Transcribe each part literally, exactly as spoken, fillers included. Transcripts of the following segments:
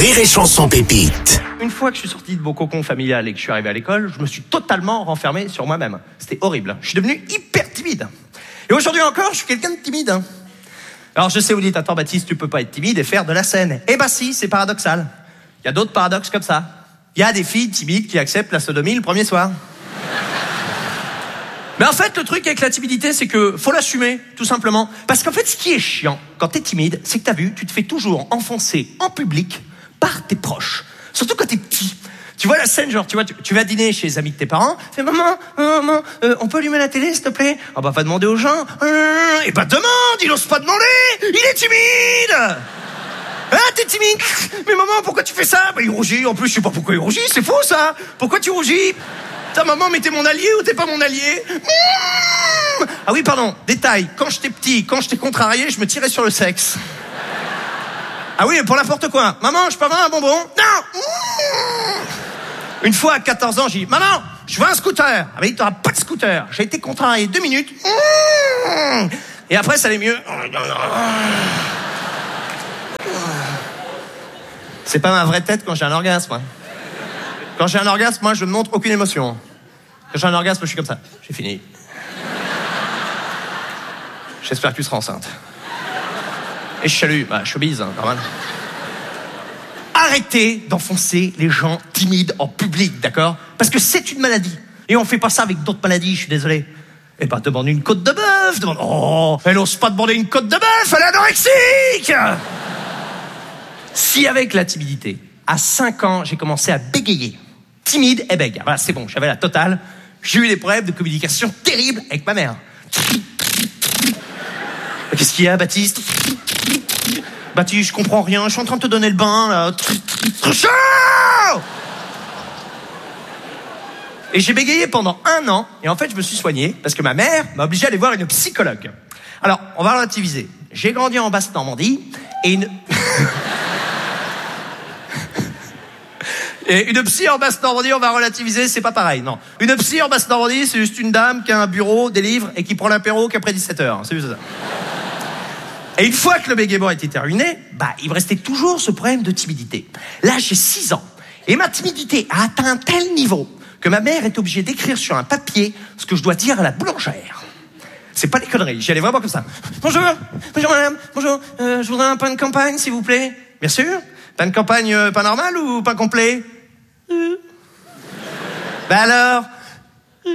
Rire et Chanson Pépite. Une fois que je suis sorti de mon cocon familial et que je suis arrivé à l'école, je me suis totalement renfermé sur moi-même. C'était horrible. Je suis devenu hyper timide. Et aujourd'hui encore, je suis quelqu'un de timide. Alors je sais, vous dites, attends Baptiste, tu peux pas être timide et faire de la scène. Eh ben si, c'est paradoxal. Il y a d'autres paradoxes comme ça. Il y a des filles timides qui acceptent la sodomie le premier soir. Mais en fait, le truc avec la timidité, c'est que faut l'assumer, tout simplement. Parce qu'en fait, ce qui est chiant quand t'es timide, c'est que t'as vu, tu te fais toujours enfoncer en public par tes proches. Surtout quand t'es petit. Tu vois la scène, genre, tu vois, tu, tu vas dîner chez les amis de tes parents, tu fais, maman, maman, euh, on peut allumer la télé, s'il te plaît? Ah bah, va demander aux gens. Euh, et bah, demande, il ose pas demander, il est timide! Ah, t'es timide? Mais maman, pourquoi tu fais ça? Bah, il rougit, en plus, je sais pas pourquoi il rougit, c'est faux, ça! Pourquoi tu rougis? Ta maman, mais t'es mon allié ou t'es pas mon allié? Mmh. Ah oui, pardon, détail, quand j'étais petit, quand j'étais contrarié, je me tirais sur le sexe. Ah oui, pour n'importe quoi. Maman, je peux avoir un bonbon? Non. Mmh. Une fois, à quatorze ans, j'ai dit, maman, je veux un scooter. Ah oui, t'auras pas de scooter. J'ai été contrarié deux minutes. Mmh. Et après, ça allait mieux. C'est pas ma vraie tête quand j'ai un orgasme. Quand j'ai un orgasme, moi, je ne montre aucune émotion. Quand j'ai un orgasme, je suis comme ça. J'ai fini. J'espère que tu seras enceinte. Et je salue, bah, showbiz, hein, normal. Arrêtez d'enfoncer les gens timides en public, d'accord? Parce que c'est une maladie. Et on fait pas ça avec d'autres maladies, je suis désolé. Eh ben, demande une côte de bœuf, demande... Oh, elle ose pas demander une côte de bœuf, elle est anorexique! Si avec la timidité, à cinq ans, j'ai commencé à bégayer. Timide et bègue. Voilà, c'est bon, j'avais la totale. J'ai eu des problèmes de communication terribles avec ma mère. Qu'est-ce qu'il y a, Baptiste? Baptiste, je comprends rien, je suis en train de te donner le bain, là. Chaud! Et j'ai bégayé pendant un an, et en fait, je me suis soigné, parce que ma mère m'a obligé à aller voir une psychologue. Alors, on va relativiser. J'ai grandi en Basse-Normandie, et une... Et une psy en Basse-Normandie, on va relativiser, c'est pas pareil, non. Une psy en Basse-Normandie, c'est juste une dame qui a un bureau, des livres, et qui prend l'apéro qu'après dix-sept heures. C'est juste ça. Et une fois que le bégaiement était terminé, bah, il me restait toujours ce problème de timidité. Là, j'ai six ans. Et ma timidité a atteint un tel niveau que ma mère est obligée d'écrire sur un papier ce que je dois dire à la boulangère. C'est pas des conneries, j'y allais vraiment comme ça. Bonjour, bonjour madame, bonjour, euh, je voudrais un pain de campagne, s'il vous plaît. Bien sûr. Pain de campagne, euh, pas normal ou pain complet? euh. Ben alors euh.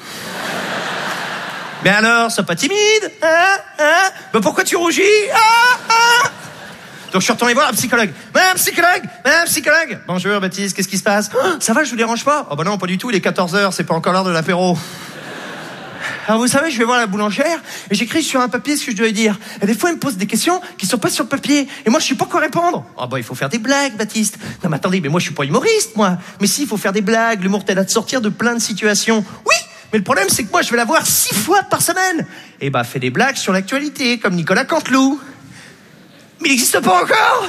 Mais alors, sois pas timide, hein, hein? Ben pourquoi tu rougis? Ah, ah. Donc je suis retourné voir la psychologue. Madame psychologue, madame psychologue. Bonjour Baptiste, qu'est-ce qui se passe? Oh, ça va, je vous dérange pas? Oh ben non, pas du tout, il est quatorze heures, c'est pas encore l'heure de l'apéro. Alors vous savez, je vais voir la boulangère et j'écris sur un papier ce que je dois lui dire. Et des fois, elle me pose des questions qui sont pas sur le papier. Et moi, je sais pas quoi répondre. Ah bah, il faut faire des blagues, Baptiste. Non mais attendez, mais moi, je suis pas humoriste, moi. Mais si, il faut faire des blagues. L'humour t'aide à te sortir de plein de situations. Oui, mais le problème, c'est que moi, je vais la voir six fois par semaine. Et bah, fais des blagues sur l'actualité, comme Nicolas Canteloup. Mais il n'existe pas encore.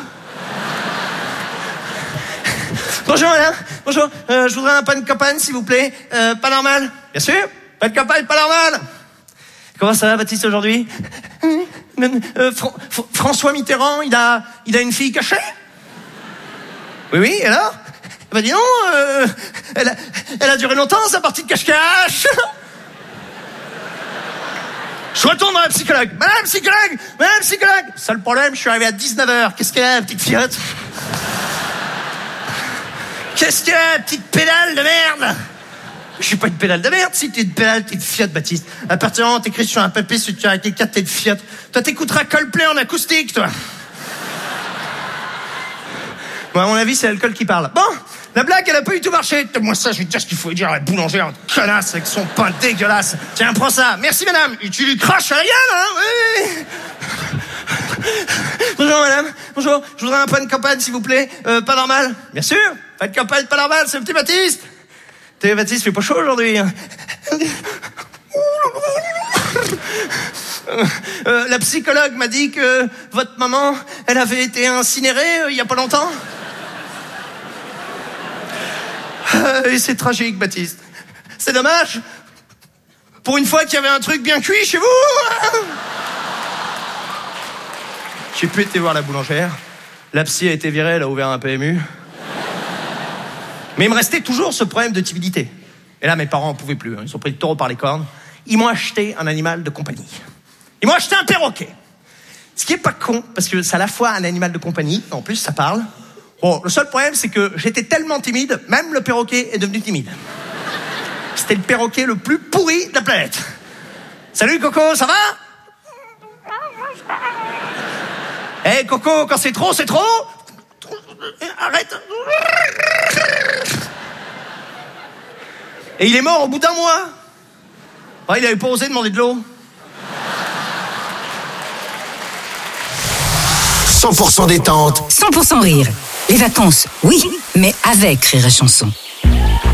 Bonjour, madame. Bonjour. Euh, je voudrais un pain de campagne, s'il vous plaît. Euh, pas normal. Bien sûr. Pas de campagne, pas normal. Comment ça va, Baptiste, aujourd'hui? euh, Fr- Fr- François Mitterrand, il a, il a une fille cachée? Oui, oui, et alors? Bah dis non, euh, elle, a, elle a duré longtemps, sa partie de cache-cache. Je retourne dans la psychologue. Madame psychologue, madame psychologue. Seul problème, je suis arrivé à dix-neuf heures. Qu'est-ce qu'il y a, petite fiotte? Qu'est-ce qu'il y a, petite pédale de merde? Je suis pas une pédale de merde, si t'es une pédale, t'es une fiotte, Baptiste. À partir du moment où t'écris sur un papier, si tu as quelqu'un, t'es une fiotte. Toi, t'écouteras Coldplay en acoustique, toi. Bon, à mon avis, c'est l'alcool qui parle. Bon, la blague, elle a pas du tout marché. Moi, ça, je vais te dire ce qu'il faut dire à la boulangère, connasse, avec son pain dégueulasse. Tiens, prends ça. Merci, madame. Et tu lui craches à la gueule, hein? Oui, oui. Bonjour, madame. Bonjour. Je voudrais un pain de campagne, s'il vous plaît. Euh, pas normal. Bien sûr. Pain de campagne, pas normal. C'est le petit Baptiste. T'es Baptiste, il fait pas chaud aujourd'hui. euh, la psychologue m'a dit que votre maman, elle avait été incinérée euh, il y a pas longtemps. Euh, et c'est tragique, Baptiste. C'est dommage. Pour une fois qu'il y avait un truc bien cuit chez vous. J'ai pu été voir la boulangère. La psy a été virée, elle a ouvert un P M U. Mais il me restait toujours ce problème de timidité. Et là, mes parents n'en pouvaient plus. Hein. Ils ont pris le taureau par les cornes. Ils m'ont acheté un animal de compagnie. Ils m'ont acheté un perroquet. Ce qui est pas con, parce que c'est à la fois un animal de compagnie, en plus ça parle. Bon, le seul problème, c'est que j'étais tellement timide, même le perroquet est devenu timide. C'était le perroquet le plus pourri de la planète. Salut Coco, ça va? Eh hey, Coco, quand c'est trop, c'est trop. Arrête. Et il est mort au bout d'un mois. Oh, il avait pas osé demander de l'eau. cent pour cent détente. cent pour cent rire. Les vacances, oui, mais avec Rire et Chanson.